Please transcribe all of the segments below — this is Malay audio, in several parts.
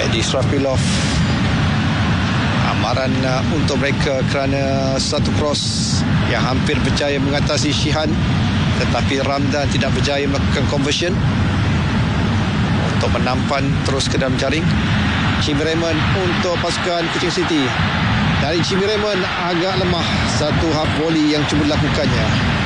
Edi Israfilov, amaran untuk mereka kerana satu cross yang hampir berjaya mengatasi Shihan, tetapi Ramdan tidak berjaya melakukan conversion untuk menampan terus ke dalam jaring. Jimmy Raymond untuk pasukan Kuching City. Dari Jimmy Raymond agak lemah satu half volley yang cuba dilakukannya.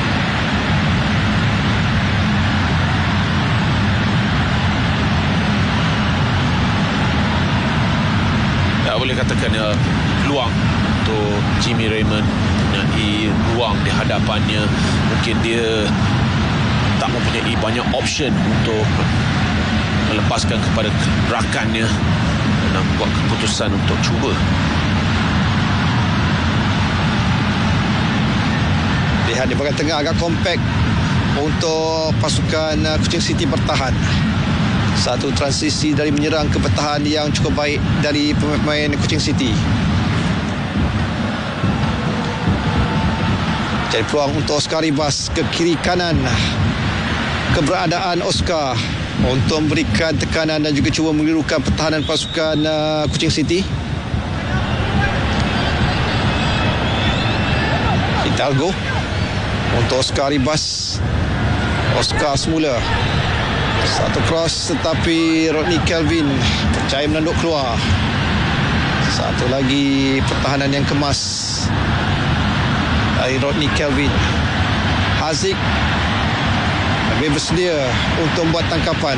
Tak boleh katakan peluang untuk Jimmy Raymond, mempunyai ruang di hadapannya. Mungkin dia tak mempunyai banyak option untuk melepaskan kepada rakannya dan buat keputusan untuk cuba. Lihat di bahagian tengah agak kompak untuk pasukan Kuching City bertahan. Satu transisi dari menyerang ke bertahan yang cukup baik dari pemain Kuching City. Jadi peluang untuk Oscar Ribas ke kiri kanan. Keberadaan Oscar untuk memberikan tekanan dan juga cuba mengelirukan pertahanan pasukan Kuching City. Hidalgo untuk Oscar Ribas. Oscar semula satu cross, tetapi Rodney Kelvin percaya menanduk keluar. Satu lagi pertahanan yang kemas dari Rodney Kelvin. Haziq lebih bersedia untuk membuat tangkapan.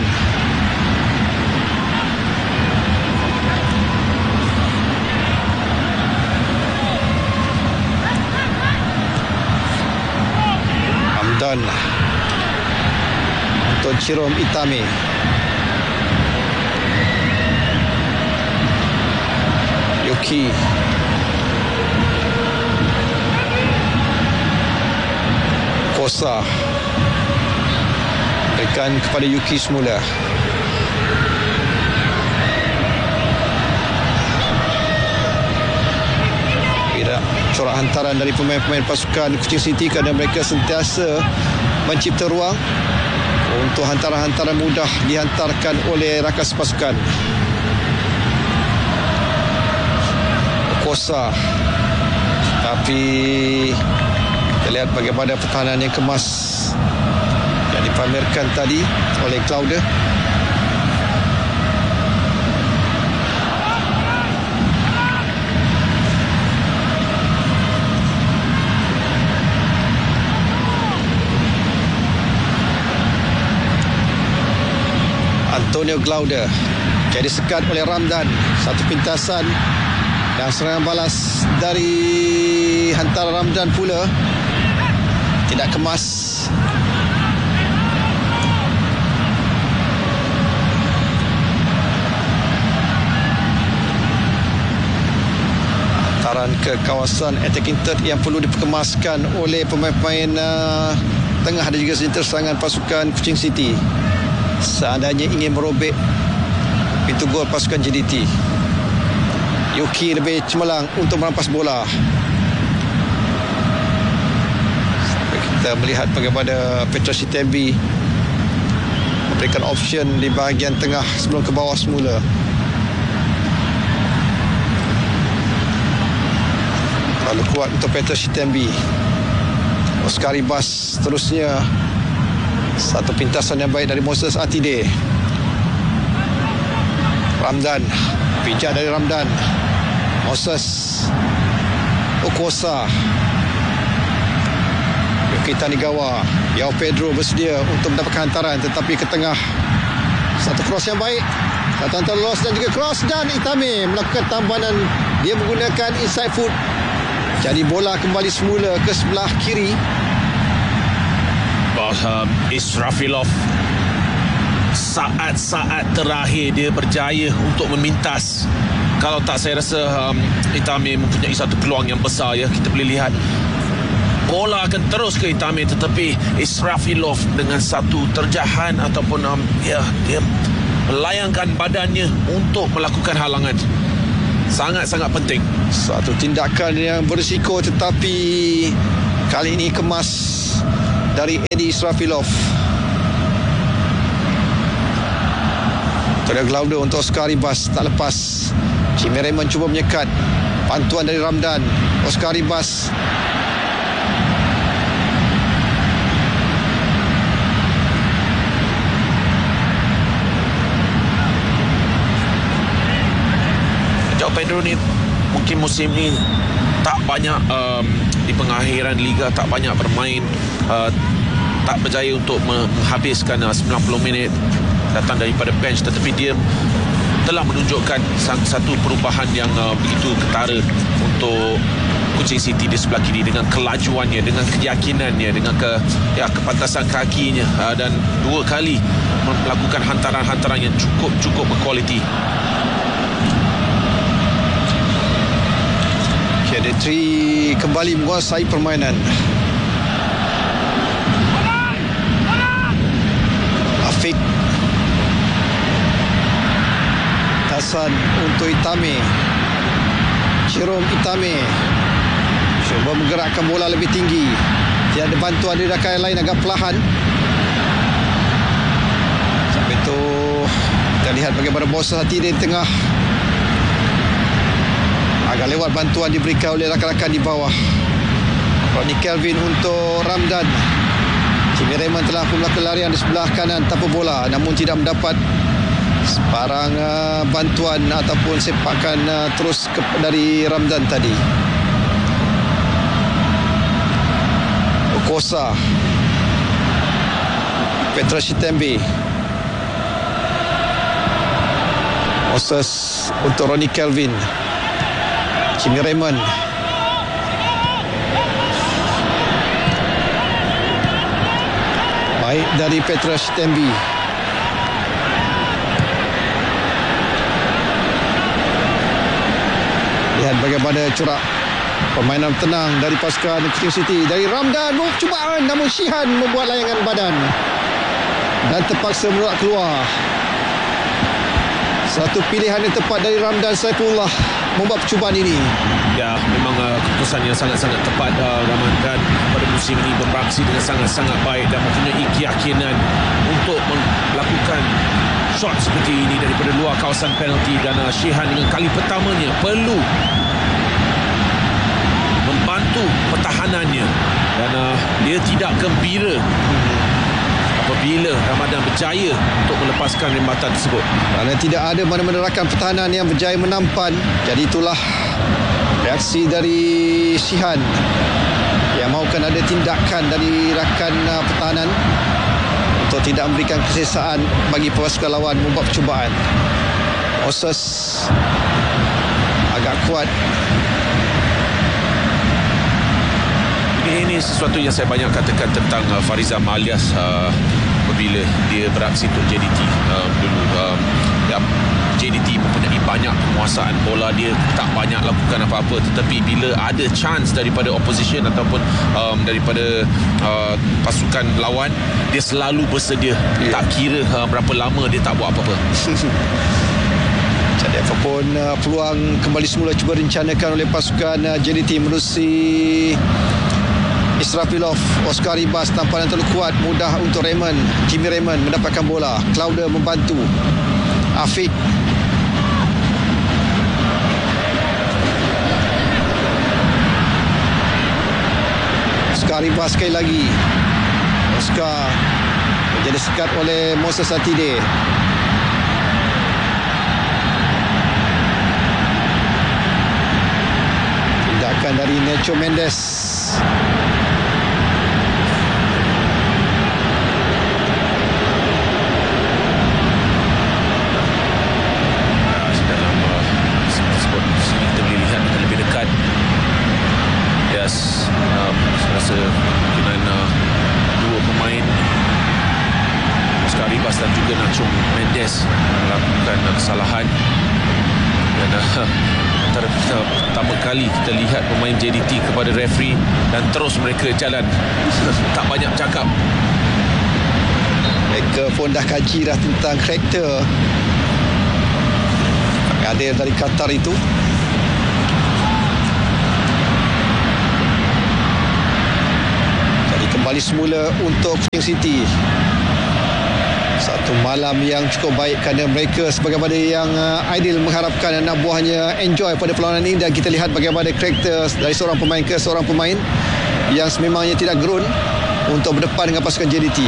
Hamdan untuk Jerome Itame. Yuki Kosa berikan kepada Yuki semula. Tidak corak hantaran dari pemain-pemain pasukan Kuching City kerana mereka sentiasa mencipta ruang untuk hantaran-hantaran mudah dihantarkan oleh rakan sepasukan. Kosa, tapi kita lihat bagaimana pertahanan yang kemas yang dipamerkan tadi oleh Claude. Antonio Claude jadi sekat oleh Ramdan. Satu pintasan dan serangan balas dari hantaran Ramdan pula tidak kemas. Hantaran ke kawasan attacking third yang perlu diperkemaskan oleh pemain-pemain tengah dan juga senjata serangan pasukan Kuching City seandainya ingin merobek pintu gol pasukan JDT. Yuki lebih cemerlang untuk merampas bola. Sampai kita melihat bagaimana Petra Sitembi memberikan option di bahagian tengah sebelum ke bawah semula. Lalu kuat untuk Petra Sitembi. Oscar Ribas seterusnya. Satu pintasan yang baik dari Moses Atide. Ramdan, pijak dari Ramdan. Moses Okosa. Yuki Tanigawa. Yao Pedro bersedia untuk mendapatkan hantaran, tetapi ke tengah. Satu cross yang baik. Satu hantaran loss dan juga cross, dan Itame melakukan tampanan. Dia menggunakan inside foot. Jadi bola kembali semula ke sebelah kiri. Israfilov saat-saat terakhir dia berjaya untuk memintas. Kalau tak, saya rasa Itame mempunyai satu peluang yang besar ya. Kita boleh lihat bola akan terus ke Itame, tetapi Israfilov dengan satu terjahan ataupun dia melayangkan badannya untuk melakukan halangan. Sangat-sangat penting. Satu tindakan yang berisiko, tetapi kali ini kemas dari Edi Israfilov. Itu dia Glaude untuk Oscar Ribas, tak lepas. Jimmy Raymond cuba menyekat, bantuan dari Ramdan. Oscar Ribas, João Pedro ni mungkin musim ni tak banyak di pengakhiran liga, tak banyak bermain, tak berjaya untuk menghabiskan 90 minit datang daripada bench, tetapi dia telah menunjukkan satu perubahan yang begitu ketara untuk Kuching City di sebelah kiri, dengan kelajuannya, dengan keyakinannya, dengan kepantasan kakinya, dan 2 kali melakukan hantaran-hantaran yang cukup berkualiti. Detri kembali menguasai permainan. Afiq, Hasan untuk Itame. Jerome Itame cuba menggerakkan bola lebih tinggi. Tiada bantuan dari rakan lain, agak perlahan. Sampai itu kita lihat bagaimana Moses Hati di tengah. Agak lewat bantuan diberikan oleh rakan-rakan di bawah. Ronnie Kelvin untuk Ramdan. Jimmy Raymond telah pun melakukan larian di sebelah kanan tanpa bola, namun tidak mendapat sebarang bantuan ataupun sepakan terus dari Ramdan tadi. Okosa, Petra Shitembe, Moses untuk Ronnie Kelvin. Jimmy Raymond, baik dari Petra Shitembe. Lihat bagaimana corak permainan tenang dari pasukan Kuching City. Dari Ramdan, cubaan, namun Shihan membuat layangan badan dan terpaksa menolak keluar. Satu pilihan yang tepat dari Ramdan Saifullah membuat percubaan ini. Ya, memang keputusan yang sangat-sangat tepat. Ramadan pada musim ini beraksi dengan sangat-sangat baik dan mempunyai keyakinan untuk melakukan shot seperti ini daripada luar kawasan penalti. Dan Shihan dengan kali pertamanya perlu membantu pertahanannya, dan dia tidak gembira apabila Ramadan berjaya untuk melepaskan rembatan tersebut, kerana tidak ada mana-mana rakan pertahanan yang berjaya menampan. Jadi itulah reaksi dari Shihan yang mahukan ada tindakan dari rakan pertahanan untuk tidak memberikan kesesaan bagi pasukan lawan membuat percubaan. Moses agak kuat. Ini sesuatu yang saya banyak katakan tentang Farizam Alias apabila dia beraksi untuk JDT dulu. JDT mempunyai banyak penguasaan bola, dia tak banyak lakukan apa-apa, tetapi bila ada chance daripada opposition ataupun daripada pasukan lawan, dia selalu bersedia. Tak kira berapa lama dia tak buat apa-apa. Jadi apapun peluang kembali semula cuba rencanakan oleh pasukan JDT menerusi Israfilov. Oscar Ribas tamparan terlalu kuat, mudah untuk Raymond. Jimmy Raymond mendapatkan bola. Klaude membantu. Afiq, Oscar Ribas sekali lagi. Oscar menjadi sekat oleh Moses Atide. Tindakan dari Nacho Mendes. Saya rasa kemungkinan dua pemain Oscar Ribas dan juga Nacho Mendes melakukan kesalahan, dan antara pertama kali kita lihat pemain JDT kepada referee dan terus mereka jalan. Tak banyak cakap. Mereka pun dah kaji dah tentang karakter ada dari Qatar itu. Kembali semula untuk Kuching City. Satu malam yang cukup baik kerana mereka sebagaimana yang Aidil mengharapkan anak buahnya enjoy pada perlawanan ini, dan kita lihat bagaimana karakter dari seorang pemain ke seorang pemain yang sememangnya tidak gerun untuk berdepan dengan pasukan JDT.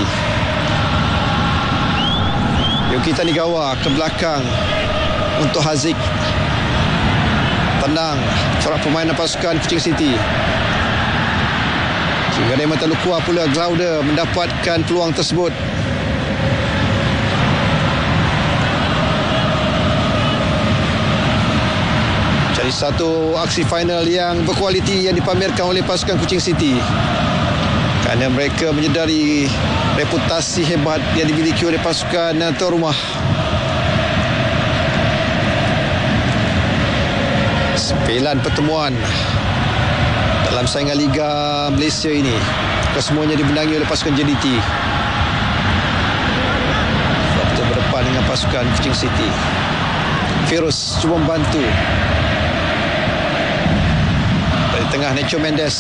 Yuki Tanigawa ke belakang untuk Haziq. Tenang corak pemain pasukan Kuching City. Sehingga Raymond terlalu kuat pula Glauder mendapatkan peluang tersebut. Jadi satu aksi final yang berkualiti yang dipamerkan oleh pasukan Kuching City, kerana mereka menyedari reputasi hebat yang dimiliki oleh pasukan tuan rumah. Sembilan pertemuan dalam saingan Liga Malaysia ini, kesemuanya dimenangi oleh pasukan JDT. Waktu berdepan dengan pasukan Kuching City. Firuz cuba membantu dari tengah. Nacho Mendes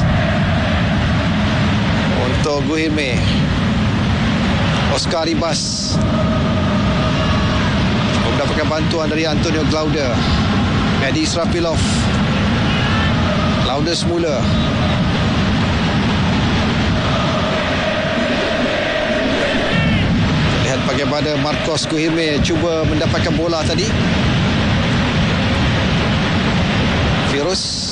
untuk Guhirme. Oscar Ribas mendapatkan bantuan dari Antonio Glauder. Edi Israfilov. Glauder semula. Lihat bagaimana Marcos Guhirme cuba mendapatkan bola tadi. Firuz.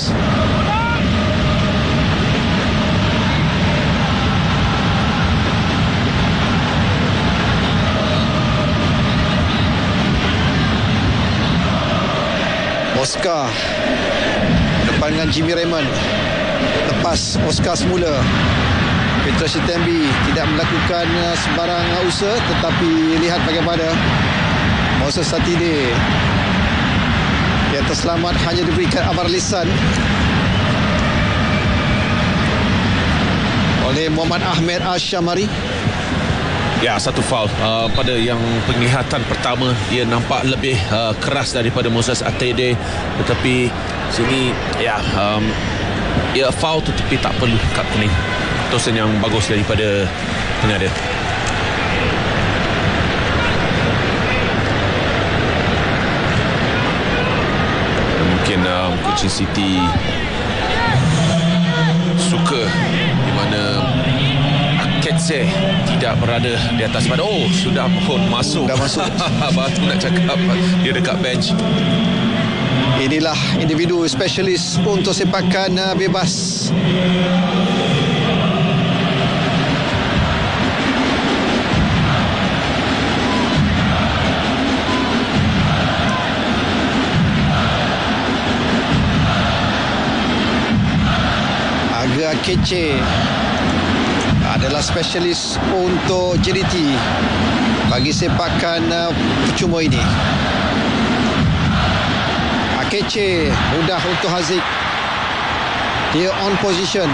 Oscar depan dengan Jimmy Raymond. Lepas Oscar semula, Petra Shitembi tidak melakukan sebarang usaha, tetapi lihat bagaimana Moses Satide yang terselamat hanya diberikan abar lisan oleh Muhammad Ahmed Ashamari. Ya, satu foul pada yang penglihatan pertama dia nampak lebih keras daripada Moses Atede, tetapi sini ya foul tetapi tak perlu kad kuning. Tosen yang bagus daripada penada. Mungkin Kuching City suka di mana Ketse tidak berada di atas pada. Oh, sudah pun masuk. Dah masuk. Baru nak cakap dia dekat bench. Inilah individu spesialis untuk sepakan bebas. Aga Kece adalah spesialis untuk JDT bagi sepakan percuma ini. Akece mudah untuk Haziq. Dia on position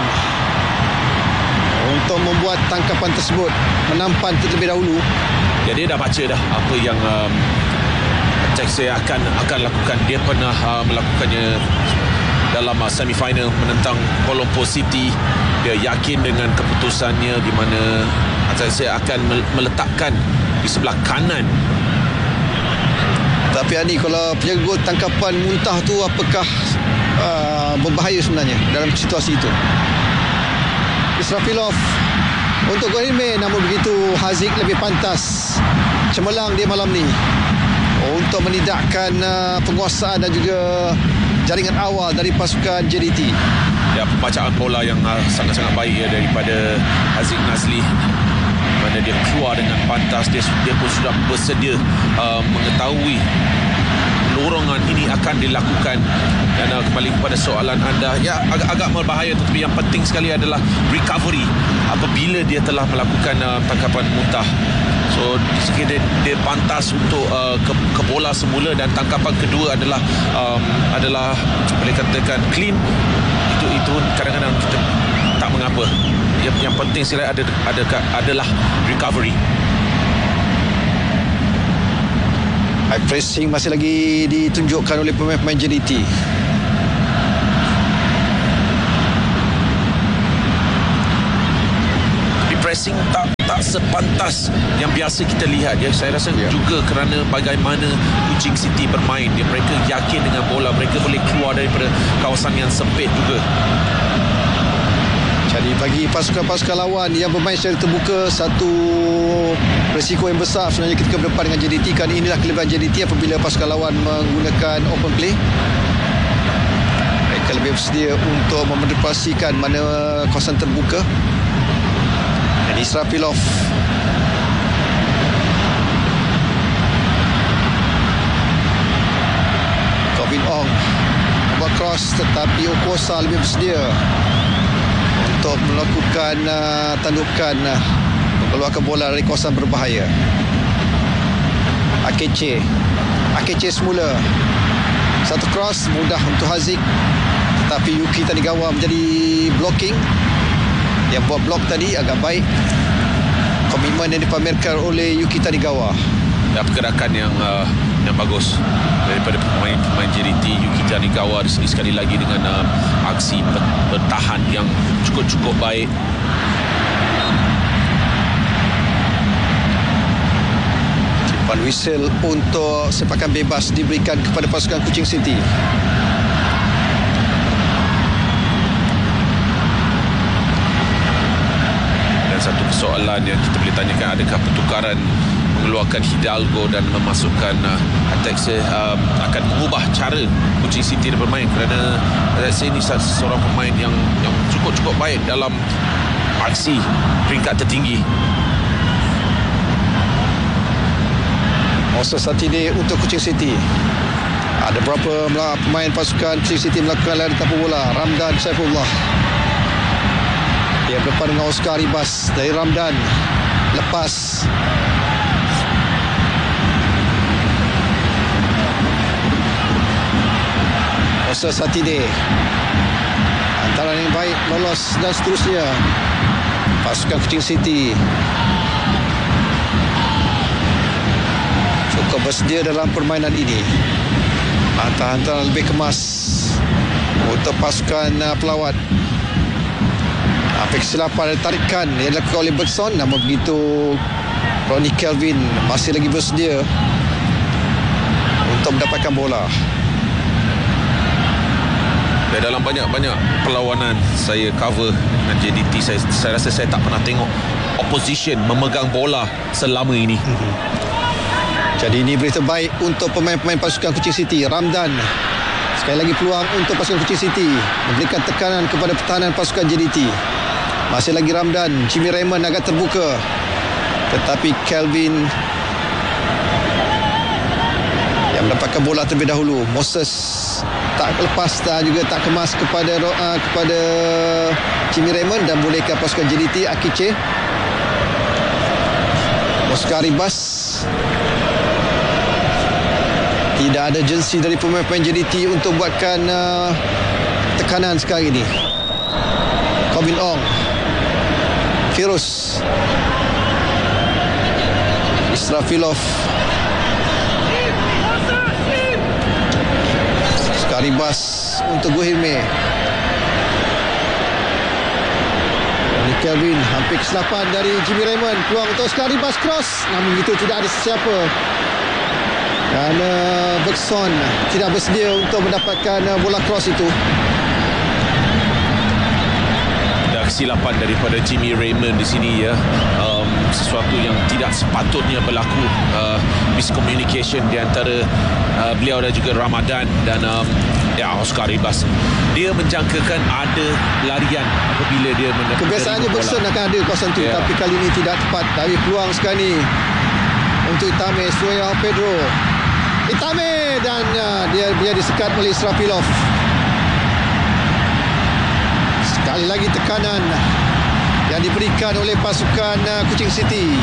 untuk membuat tangkapan tersebut, menampan terlebih dahulu. Ya, dia dah baca dah apa yang Jackson akan lakukan. Dia pernah melakukannya dalam semifinal menentang Kuala Lumpur City. Dia yakin dengan keputusannya di mana saya akan meletakkan di sebelah kanan. Tapi Ani, kalau penjaga gol tangkapan muntah tu apakah berbahaya sebenarnya dalam situasi itu? Israfilov untuk Guhirme, namun begitu Haziq lebih pantas. Cemerlang dia malam ni untuk menidakkan penguasaan dan juga jaringan awal dari pasukan JDT. Ya, pembacaan bola yang sangat-sangat baik ya daripada Haziq Nazli, mana dia keluar dengan pantas. Dia pun sudah bersedia mengetahui lorongan ini akan dilakukan. Dan kembali kepada soalan anda, ya agak berbahaya, tetapi yang penting sekali adalah recovery apabila dia telah melakukan tangkapan muntah. So dia pantas untuk ke bola semula, dan tangkapan kedua adalah boleh katakan clean. Itu kadang-kadang kita tak mengapa. Yang penting sekali adalah recovery. High pressing masih lagi ditunjukkan oleh pemain-pemain JDT. Pressing tak sepantas yang biasa kita lihat ya. Saya rasa juga kerana bagaimana Kuching City bermain, mereka yakin dengan bola, mereka boleh keluar daripada kawasan yang sempit juga. Jadi bagi pasukan-pasukan lawan yang bermain secara terbuka, satu risiko yang besar sebenarnya ketika berdepan dengan JDT. Kerana inilah kelebihan JDT apabila pasukan lawan menggunakan open play. Mereka lebih bersedia untuk memanipulasikan mana kawasan terbuka. Dan Israfilov Kovin Ong buat cross, tetapi Okosa lebih bersedia untuk melakukan tandukan, mengeluarkan bola dari kawasan berbahaya. Akeche semula satu cross mudah untuk Haziq, tetapi Yuki Tanigawa menjadi blocking. Yang buat block tadi agak baik, komitmen yang dipamerkan oleh Yuki Tanigawa. Ya, pergerakan yang bagus daripada pemain JDT. Yuki Tanigawa sekali lagi dengan aksi bertahan yang cukup baik. Tipan whistle untuk sepakan bebas diberikan kepada pasukan Kuching City. Dan satu persoalan yang kita boleh tanyakan, adakah pertukaran mengeluarkan Hidalgo dan memasukkan Atexe akan mengubah cara Kuching City bermain, kerana Atexe ini seorang pemain yang cukup baik dalam aksi peringkat tertinggi. Moses Satide untuk Kuching City. Ada berapa pemain pasukan Kuching City melakukan lari tanpa bola. Ramdan Saifullah, dia berdepan dengan Oscar Ribas. Dari Ramdan lepas, Moses Satide, antara yang baik lolos dan seterusnya. Pasukan Kuching City cukup bersedia dalam permainan ini. Hantaran lebih kemas untuk pasukan pelawat. Kesilapan tarikan yang dilakukan oleh Bergson, namun begitu Ronnie Kelvin masih lagi bersedia untuk mendapatkan bola. Dan dalam banyak perlawanan saya cover dengan JDT, saya rasa saya tak pernah tengok opposition memegang bola selama ini. Jadi ini berita baik untuk pemain-pemain pasukan Kuching City. Ramdan, sekali lagi peluang untuk pasukan Kuching City memberikan tekanan kepada pertahanan pasukan JDT. Masih lagi Ramdan. Jimmy Raymond agak terbuka, tetapi Kelvin yang mendapatkan bola terlebih dahulu. Moses tak lepas dan juga tak kemas kepada Jimmy Raymond, dan bolehkan pasukan JDT Akiche. Oscar Ribas, tidak ada urgensi dari pemain-pemain JDT untuk buatkan tekanan sekarang ini. Kovin Ong, Firuz, Israfilov, Skaribas untuk Guhirme. Kelvin, hampir kesilapan dari Jimmy Raymond. Peluang untuk Skaribas cross, namun itu tidak ada sesiapa, kerana Bergson tidak bersedia untuk mendapatkan bola cross itu. Kesilapan daripada Jimmy Raymond di sini ya, sesuatu yang tidak sepatutnya berlaku, miscommunication di antara beliau dan juga Ramadan dan Oscar Ribas. Dia menjangkakan ada larian apabila dia mendapatkan. Kebiasaannya Bergson akan ada kawasan tu, tapi kali ini tidak tepat. Dari peluang sekarang ni untuk Itame, Suaya Pedro, Itame, dan dia disekat oleh Israfilov. Sekali lagi tekanan yang diberikan oleh pasukan Kuching City.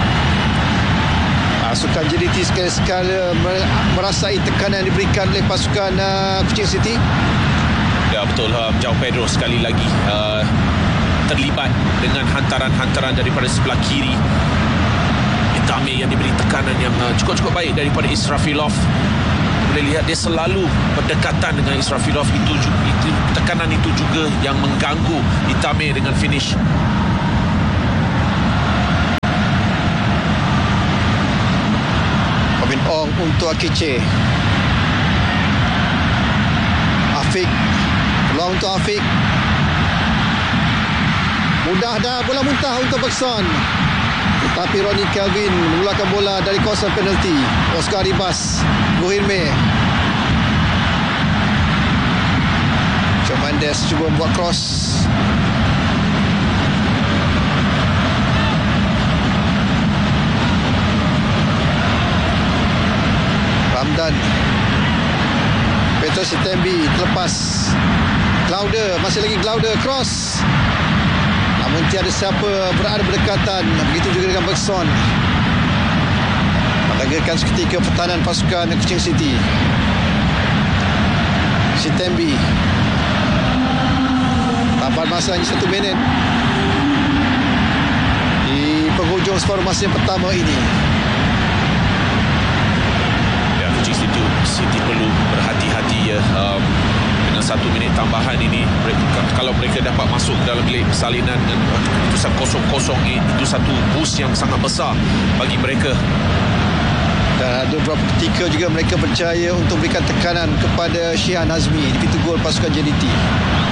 Pasukan JDT sekali-sekali merasai tekanan yang diberikan oleh pasukan Kuching City. Ya, betul. João Pedro sekali lagi terlibat dengan hantaran-hantaran daripada sebelah kiri. Itame yang diberi tekanan yang cukup baik daripada Israfilov. Boleh lihat dia selalu berdekatan dengan Israfilov. Itu tekanan itu juga yang mengganggu Itame dengan finish. untuk Akiche. Afiq, peluang untuk Afiq. Mudah dah bola muntah untuk Bergson. Tetapi Ronnie Kelvin mengeluarkan bola dari kawasan penalti. Oscar Ribas, Guhirme. Shawn Mendes cuba buat cross. Ramdan, Petro Sitembi terlepas. Glaude, masih lagi Glaude cross. Namun tiada siapa berada berdekatan. Begitu juga dengan Bergson. Melagakan seketika pertahanan pasukan Kuching City. Sitembi. Tambahan masa hanya 1 minit di penghujung separuh masa yang pertama ini. Ya, Kuching City perlu berhati-hati ya. Dengan 1 minit tambahan ini, kalau mereka dapat masuk ke dalam bilik persalinan dan keputusan 0-0, itu satu boost yang sangat besar bagi mereka. Dan ada beberapa ketika juga mereka berjaya untuk berikan tekanan kepada Shihan Hazmi di pintu gol pasukan JDT.